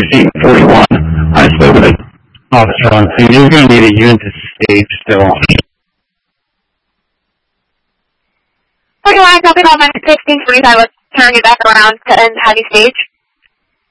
seat 41. I spoke with Officer on scene. You're going to need a unit to stage still. Okay, line, copy, call, minus 1645. Let's turn you back around and have you stage.